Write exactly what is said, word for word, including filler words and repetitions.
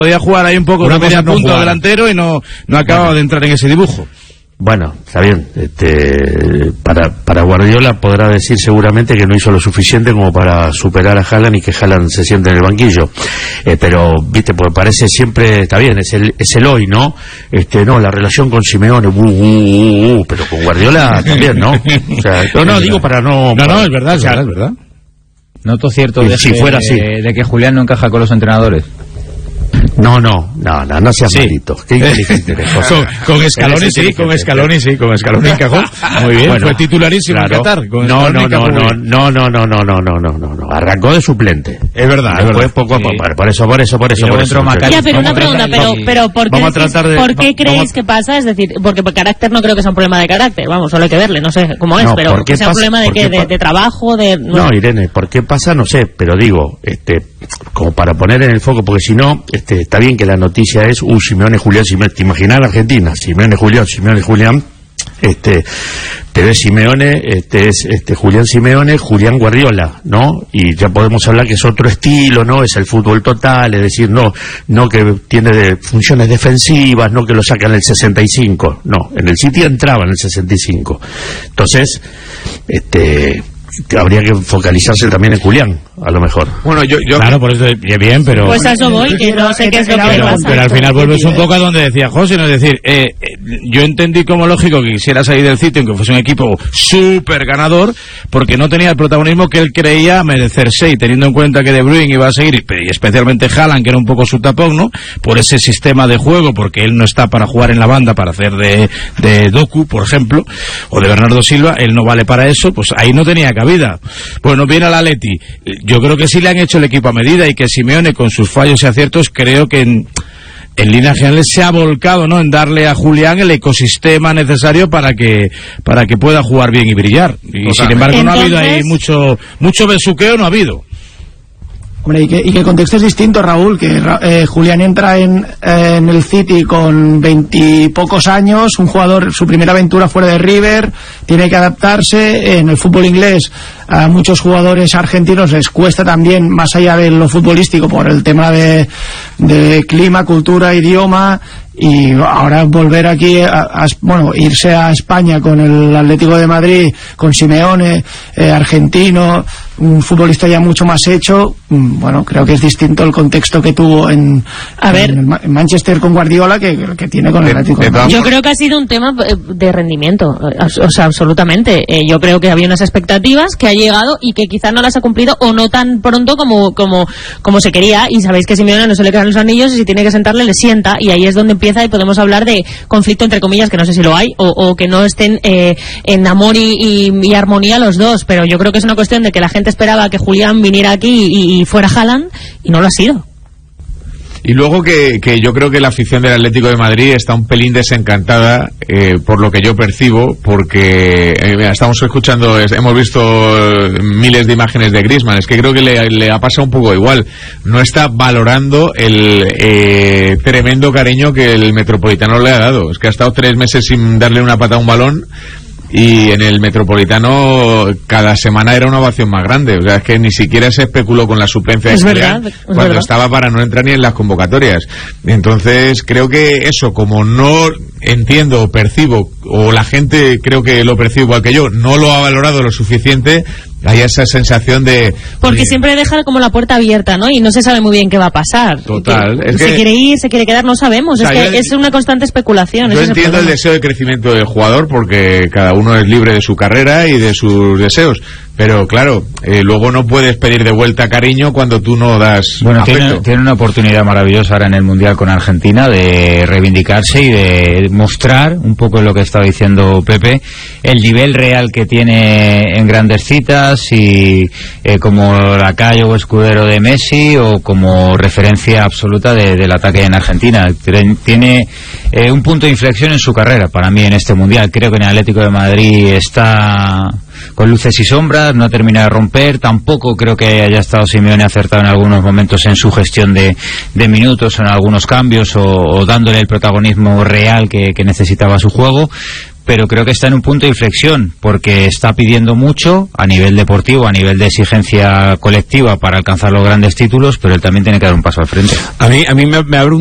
podía jugar ahí un poco de media punta delantero y no, no acababa bueno. de entrar en ese dibujo. Bueno, está bien. Este, para, para Guardiola podrá decir seguramente que no hizo lo suficiente como para superar a Haaland y que Haaland se siente en el banquillo. Eh, pero, viste, pues parece siempre, está bien, es el, es el hoy, ¿no? Este, no, la relación con Simeone, uh, uh, uh, pero con Guardiola también, ¿no? O sea, no, no, digo para no... No, no, para, es verdad, es o sea, verdad, es verdad. Noto cierto de, si que, fuera así. de que Julián no encaja con los entrenadores. No, no, no, no, no seas sí. malito. Qué inteligente eres. Con, con Scaloni sí, con Scaloni sí, con Scaloni encajó. Muy bien, bueno, fue titularísimo claro. en Qatar. No, no, no, no, no, no, no, no, no, no, no, no, no. Arrancó de suplente. Es verdad, es verdad. Poco a sí. poco, por eso, por eso, por eso, por eso. Ya, pero una pregunta, pero, pero ¿por qué, vamos a tratar de, ¿por qué creéis vamos, que pasa? Es decir, porque por carácter no creo que sea un problema de carácter, vamos, solo hay que verle, no sé cómo es, no, pero que sea un pasa, problema de qué, de, de trabajo, de... No, no, Irene, ¿por qué pasa? No sé, pero digo, este, como para poner en el foco, porque si no, este, está bien que la noticia es, uh, Simeone, Julián, Simeone, te imaginas la Argentina, Simeone, Julián, Simeone, Julián, este, pero es Simeone, este, es, este, Julián Simeone, Julián Guardiola, ¿no? Y ya podemos hablar que es otro estilo, ¿no? Es el fútbol total, es decir, no, no que tiene de funciones defensivas, no que lo sacan en el sesenta y cinco, no, en el City entraba en el sesenta y cinco. Entonces, este, habría que focalizarse también en Julián, a lo mejor. Bueno, yo, yo claro, por eso bien, pero pues a eso voy, que no sé qué es lo que pero, pasa. Pero al final vuelves un poco a donde decía José, ¿no? Es decir, eh, eh, yo entendí como lógico que quisiera salir del sitio, aunque fuese un equipo súper ganador, porque no tenía el protagonismo que él creía merecerse, y teniendo en cuenta que De Bruyne iba a seguir, y especialmente Haaland, que era un poco su tapón, ¿no? Por ese sistema de juego, porque él no está para jugar en la banda, para hacer de, de Doku, por ejemplo, o de Bernardo Silva, él no vale para eso, pues ahí no tenía cabida. Bueno, viene al Atleti. Yo creo que sí le han hecho el equipo a medida, y que Simeone, con sus fallos y aciertos, creo que en, en líneas generales se ha volcado, ¿no?, en darle a Julián el ecosistema necesario para que para que pueda jugar bien y brillar. Y totalmente. Sin embargo, no ha habido ahí mucho mucho besuqueo, no ha habido. Hombre, y que, y que el contexto es distinto, Raúl, que eh, Julián entra en, eh, en el City con veintipocos años, un jugador, su primera aventura fuera de River, tiene que adaptarse. En el fútbol inglés a muchos jugadores argentinos les cuesta también, más allá de lo futbolístico, por el tema de, de clima, cultura, idioma, y ahora volver aquí a, a, bueno, irse a España con el Atlético de Madrid, con Simeone, eh, argentino, un futbolista ya mucho más hecho. Bueno, creo que es distinto el contexto que tuvo en, a ver, en, en Manchester con Guardiola que, que tiene con el Atlético de Madrid. Yo creo que ha sido un tema de rendimiento, o sea, absolutamente. Eh, yo creo que había unas expectativas que ha llegado y que quizás no las ha cumplido, o no tan pronto como como como se quería, y sabéis que Simeone no se le quedan los anillos, y si tiene que sentarle le sienta, y ahí es donde empieza, y podemos hablar de conflicto entre comillas, que no sé si lo hay, o, o que no estén eh, en amor y, y, y armonía los dos, pero yo creo que es una cuestión de que la gente esperaba que Julián viniera aquí y, y fuera Haaland, y no lo ha sido. Y luego que, que yo creo que la afición del Atlético de Madrid está un pelín desencantada, eh, por lo que yo percibo, porque eh, mira, estamos escuchando, hemos visto miles de imágenes de Griezmann, es que creo que le, le ha pasado un poco igual, no está valorando el eh, tremendo cariño que el Metropolitano le ha dado. Es que ha estado tres meses sin darle una pata a un balón, y en el Metropolitano cada semana era una ovación más grande. O sea, es que ni siquiera se especuló con la suplencia es de verdad, Julián es cuando verdad. estaba para no entrar ni en las convocatorias. Entonces creo que eso, como no entiendo o percibo, o la gente creo que lo percibe igual que yo, no lo ha valorado lo suficiente, hay esa sensación de... Porque oye, siempre deja como la puerta abierta, ¿no? Y no se sabe muy bien qué va a pasar. Total. Que, Es se que, quiere ir, se quiere quedar, no sabemos. O sea, es que yo, es una constante especulación. Yo ese entiendo es el, el deseo de crecimiento del jugador, porque cada uno es libre de su carrera y de sus deseos. Pero claro, eh, luego no puedes pedir de vuelta cariño cuando tú no das bueno, afecto. Tiene, tiene una oportunidad maravillosa ahora en el Mundial con Argentina de reivindicarse y de mostrar, un poco lo que estaba diciendo Pepe, el nivel real que tiene en grandes citas, y eh, como lacayo o escudero de Messi, o como referencia absoluta de, del ataque en Argentina. Tiene eh, un punto de inflexión en su carrera, para mí, en este Mundial. Creo que en el Atlético de Madrid está con luces y sombras, no termina de romper. Tampoco creo que haya estado Simeone acertado en algunos momentos en su gestión de, de minutos, en algunos cambios, o, o dándole el protagonismo real que, que necesitaba su juego. pero creo que está en un punto de inflexión, porque está pidiendo mucho a nivel deportivo, a nivel de exigencia colectiva para alcanzar los grandes títulos, pero él también tiene que dar un paso al frente. A mí, a mí me, me abre un